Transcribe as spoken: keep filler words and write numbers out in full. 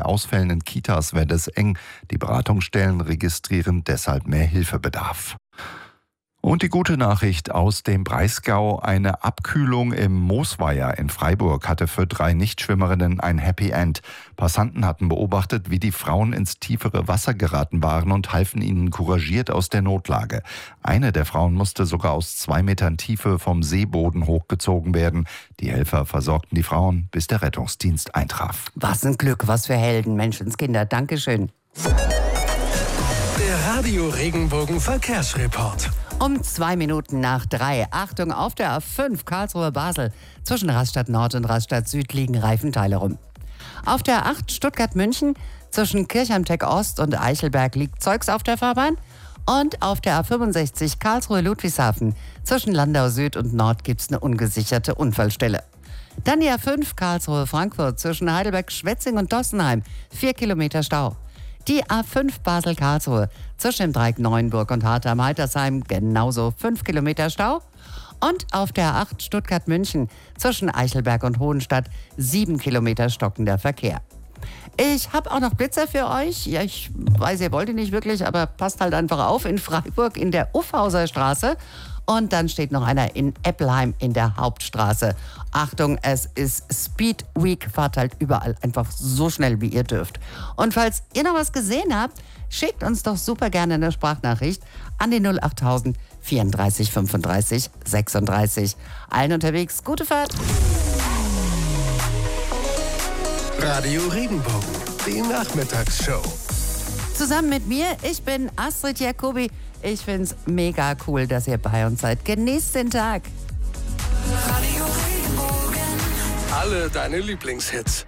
Ausfällen in Kitas werde es eng. Die Beratungsstellen registrieren deshalb mehr Hilfebedarf. Und die gute Nachricht aus dem Breisgau: Eine Abkühlung im Moosweiher in Freiburg hatte für drei Nichtschwimmerinnen ein Happy End. Passanten hatten beobachtet, wie die Frauen ins tiefere Wasser geraten waren und halfen ihnen couragiert aus der Notlage. Eine der Frauen musste sogar aus zwei Metern Tiefe vom Seeboden hochgezogen werden. Die Helfer versorgten die Frauen, bis der Rettungsdienst eintraf. Was ein Glück, was für Helden, Menschenskinder. Dankeschön. Der Radio Regenbogen Verkehrsreport. Um zwei Minuten nach drei. Achtung, auf der A fünf Karlsruhe-Basel. Zwischen Rastatt Nord und Rastatt Süd liegen Reifenteile rum. Auf der A acht Stuttgart-München zwischen Kirchheim-Tech Ost und Eichelberg liegt Zeugs auf der Fahrbahn. Und auf der A fünfundsechzig Karlsruhe-Ludwigshafen zwischen Landau Süd und Nord gibt es eine ungesicherte Unfallstelle. Dann die A fünf Karlsruhe-Frankfurt zwischen Heidelberg-Schwetzing und Dossenheim. Vier Kilometer Stau. Die A fünf Basel-Karlsruhe zwischen dem Dreieck Neuenburg und Hartheim-Heitersheim genauso fünf Kilometer Stau. Und auf der A acht Stuttgart-München zwischen Eichelberg und Hohenstadt sieben Kilometer stockender Verkehr. Ich habe auch noch Blitzer für euch. Ja, ich weiß, ihr wollt ihn nicht wirklich, aber passt halt einfach auf. In Freiburg in der Uffhauser Straße. Und dann steht noch einer in Eppelheim in der Hauptstraße. Achtung, es ist Speed Week. Fahrt halt überall einfach so schnell, wie ihr dürft. Und falls ihr noch was gesehen habt, schickt uns doch super gerne eine Sprachnachricht an die null achttausend vierunddreißig fünfunddreißig sechsunddreißig. Allen unterwegs, gute Fahrt. Radio Regenbogen, die Nachmittagsshow. Zusammen mit mir, ich bin Astrid Jacobi. Ich find's mega cool, dass ihr bei uns seid. Genießt den Tag. Radio Regenbogen. Alle deine Lieblingshits.